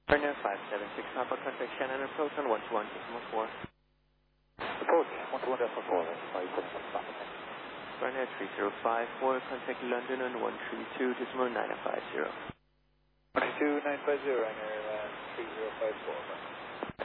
Ryanair 576 Papa, contact Shannon approach on 121.4. Approach 121.4, that's 576 Papa. Ryanair 3054, contact London on 132.950. 132.950, Ryanair 3054.